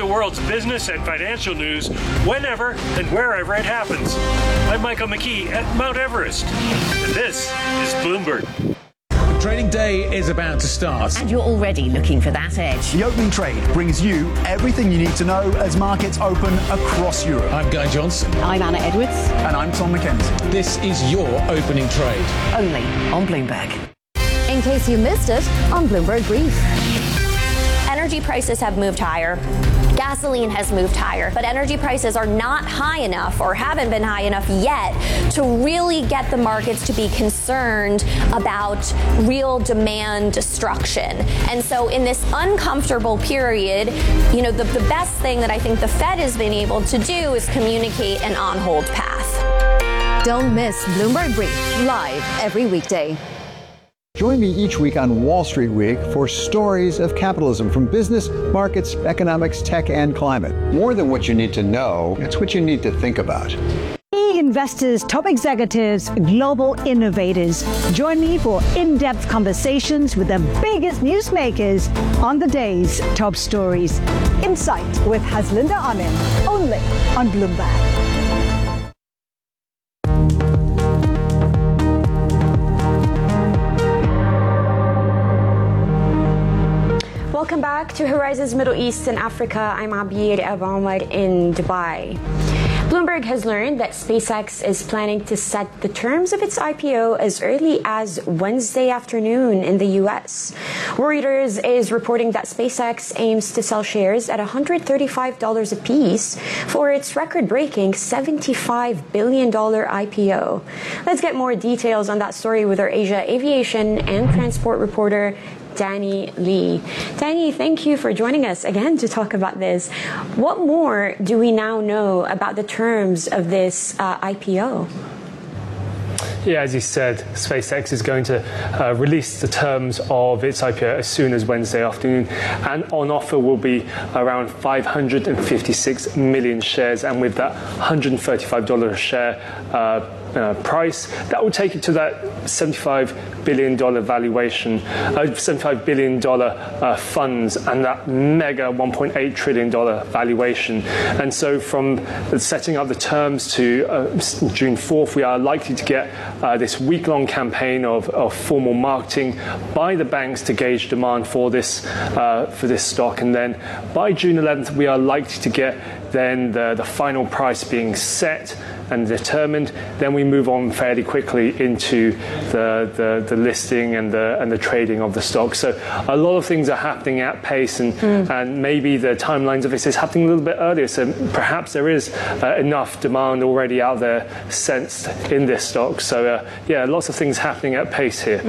world's business and financial news whenever and wherever it happens. I'm Michael McKee at Mount Everest, and this is Bloomberg. Trading day is about to start. And you're already looking for that edge. The opening trade brings you everything you need to know as markets open across Europe. I'm Guy Johnson. I'm Anna Edwards. And I'm Tom McKenzie. This is your opening trade. Only on Bloomberg. In case you missed it, on Bloomberg Brief. Energy prices have moved higher. Gasoline has moved higher, but energy prices are not high enough or haven't been high enough yet to really get the markets to be concerned about real demand destruction. And so in this uncomfortable period, you know, the best thing that I think the Fed has been able to do is communicate an on-hold path. Don't miss Bloomberg Brief, live every weekday. Join me each week on Wall Street Week for stories of capitalism from business, markets, economics, tech, and climate. More than what you need to know, it's what you need to think about. Key investors, top executives, global innovators. Join me for in-depth conversations with the biggest newsmakers on the day's top stories. Insight with Haslinda Anim, only on Bloomberg. Welcome back to Horizons Middle East and Africa. I'm Abir Abamad in Dubai. Bloomberg has learned that SpaceX is planning to set the terms of its IPO as early as Wednesday afternoon in the U.S. Reuters is reporting that SpaceX aims to sell shares at $135 apiece for its record-breaking $75 billion IPO. Let's get more details on that story with our Asia aviation and transport reporter, Danny Lee. Danny, thank you for joining us again to talk about this. What more do we now know about the terms of this IPO? Yeah, as you said, SpaceX is going to release the terms of its IPO as soon as Wednesday afternoon, and on offer will be around 556 million shares, and with that $135 a share price, that will take it to that $75 billion valuation, $75 billion funds, and that mega $1.8 trillion valuation. And so from setting up the terms to June 4th, we are likely to get this week-long campaign of formal marketing by the banks to gauge demand for this stock. And then by June 11th, we are likely to get then the final price being set and determined. Then we move on fairly quickly into the listing and the trading of the stock. So a lot of things are happening at pace, and maybe the timelines of this is happening a little bit earlier. So perhaps there is enough demand already out there sensed in this stock. So yeah, lots of things happening at pace here.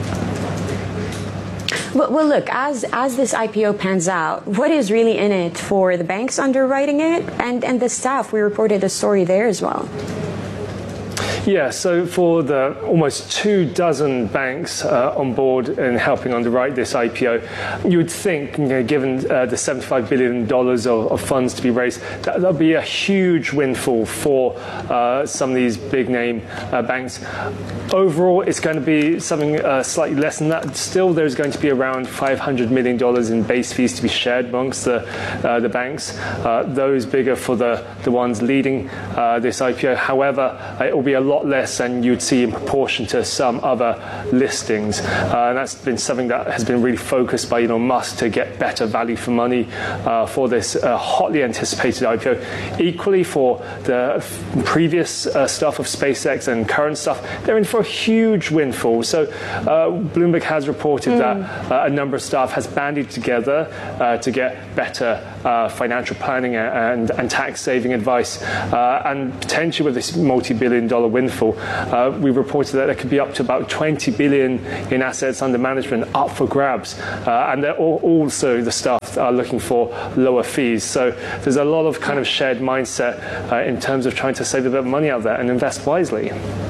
Well, look, as this IPO pans out, what is really in it for the banks underwriting it and the staff? We reported a story there as well. Yeah, so for the almost 24 banks on board and helping underwrite this IPO, you would think, given the $75 billion of funds to be raised, that would be a huge windfall for some of these big name banks. Overall, it's going to be something slightly less than that. Still, there's going to be around $500 million in base fees to be shared amongst the banks, those bigger for the ones leading this IPO. However, it will be a lot less than you'd see in proportion to some other listings. And that's been something that has been really focused by Elon Musk to get better value for money for this hotly anticipated IPO. Equally for the previous stuff of SpaceX and current stuff, they're in for a huge windfall. So Bloomberg has reported that a number of staff has banded together to get better financial planning and tax saving advice, and potentially with this multi-billion-dollar windfall, we reported that there could be up to about $20 billion in assets under management up for grabs, and they're also the staff are looking for lower fees. So there's a lot of kind of shared mindset in terms of trying to save a bit of money out there and invest wisely.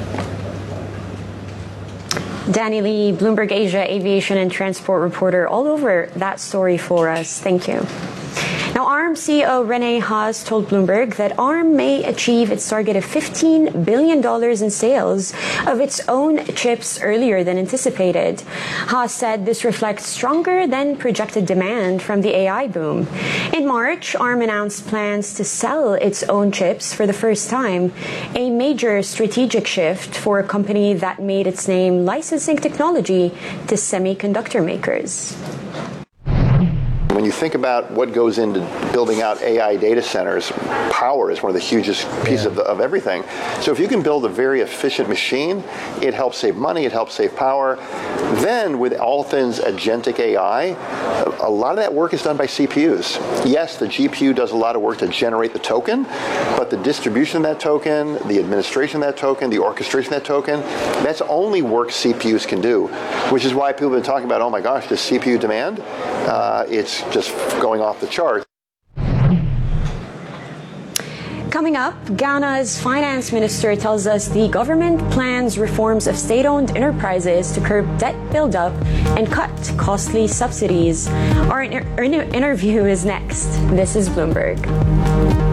Danny Lee, Bloomberg Asia aviation and transport reporter, all over that story for us. Thank you. Now, ARM CEO Rene Haas told Bloomberg that ARM may achieve its target of $15 billion in sales of its own chips earlier than anticipated. Haas said this reflects stronger than projected demand from the AI boom. In March, ARM announced plans to sell its own chips for the first time, a major strategic shift for a company that made its name licensing technology to semiconductor makers. When you think about what goes into building out AI data centers, power is one of the hugest pieces of everything. So if you can build a very efficient machine, it helps save money, it helps save power. Then with all things agentic AI, a lot of that work is done by CPUs. Yes, the GPU does a lot of work to generate the token, but the distribution of that token, the administration of that token, the orchestration of that token, that's only work CPUs can do, which is why people have been talking about, oh my gosh, this CPU demand, it's just going off the chart. Coming up, Ghana's finance minister tells us the government plans reforms of state-owned enterprises to curb debt buildup and cut costly subsidies. Our interview is next. This is Bloomberg.